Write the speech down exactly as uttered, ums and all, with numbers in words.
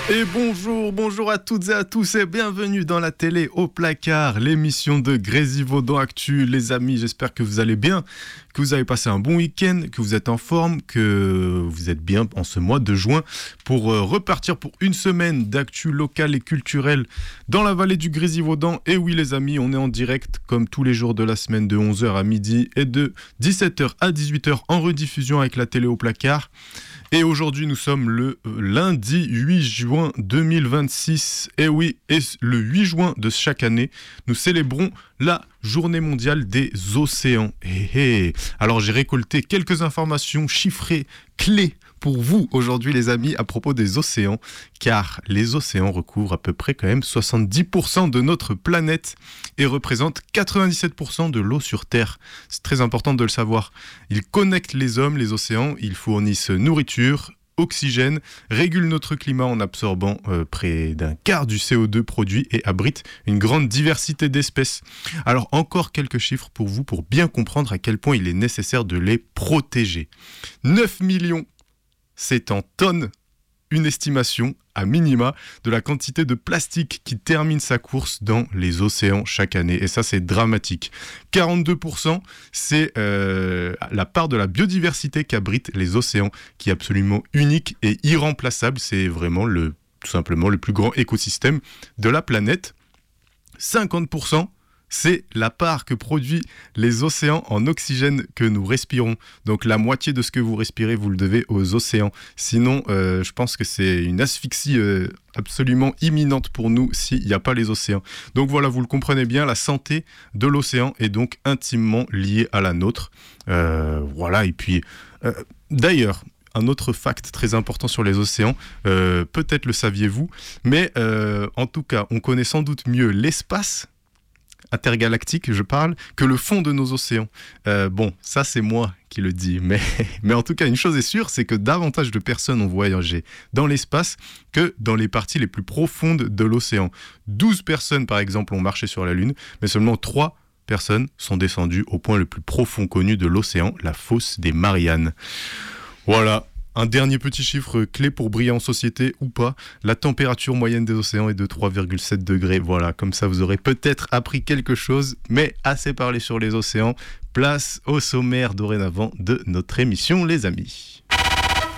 Et bonjour, bonjour à toutes et à tous et bienvenue dans la télé au placard, l'émission de Grésivaudan Actu. Les amis, j'espère que vous allez bien, que vous avez passé un bon week-end, que vous êtes en forme, que vous êtes bien en ce mois de juin pour euh, repartir pour une semaine d'actu locale et culturelle dans la vallée du Grésivaudan. Et oui les amis, on est en direct comme tous les jours de la semaine de onze heures à midi et de dix-sept heures à dix-huit heures en rediffusion avec la télé au placard. Et aujourd'hui, nous sommes le lundi huit juin deux mille vingt-six. Et oui, et le huit juin de chaque année, nous célébrons la Journée mondiale des océans. Et, et. Alors, j'ai récolté quelques informations chiffrées, clés pour vous aujourd'hui, les amis, à propos des océans. Car les océans recouvrent à peu près quand même soixante-dix pour cent de notre planète et représentent quatre-vingt-dix-sept pour cent de l'eau sur Terre. C'est très important de le savoir. Ils connectent les hommes, les océans, ils fournissent nourriture, oxygène, régulent notre climat en absorbant euh, près d'un quart du C O deux produit et abritent une grande diversité d'espèces. Alors encore quelques chiffres pour vous pour bien comprendre à quel point il est nécessaire de les protéger. neuf millions, c'est en tonnes, une estimation à minima de la quantité de plastique qui termine sa course dans les océans chaque année. Et ça, c'est dramatique. quarante-deux pour cent, c'est euh, la part de la biodiversité qu'abritent les océans, qui est absolument unique et irremplaçable. C'est vraiment le, tout simplement le plus grand écosystème de la planète. cinquante pour cent, c'est la part que produisent les océans en oxygène que nous respirons. Donc la moitié de ce que vous respirez, vous le devez aux océans. Sinon, euh, je pense que c'est une asphyxie euh, absolument imminente pour nous s'il n'y a pas les océans. Donc voilà, vous le comprenez bien, la santé de l'océan est donc intimement liée à la nôtre. Euh, voilà, et puis euh, d'ailleurs... Un autre fact très important sur les océans, euh, peut-être le saviez-vous, mais euh, en tout cas, on connaît sans doute mieux l'espace intergalactique, je parle, que le fond de nos océans. Euh, bon, ça c'est moi qui le dis, mais, mais en tout cas, une chose est sûre, c'est que davantage de personnes ont voyagé dans l'espace que dans les parties les plus profondes de l'océan. douze personnes, par exemple, ont marché sur la Lune, mais seulement trois personnes sont descendues au point le plus profond connu de l'océan, la fosse des Mariannes. Voilà, un dernier petit chiffre clé pour briller en société ou pas. La température moyenne des océans est de trois virgule sept degrés. Voilà, comme ça vous aurez peut-être appris quelque chose, mais assez parlé sur les océans. Place au sommaire dorénavant de notre émission, les amis.